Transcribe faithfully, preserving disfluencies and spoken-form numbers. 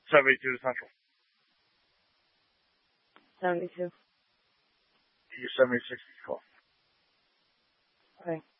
seventy-two to Central. seventy-two. You seventy-six to twelve. Okay.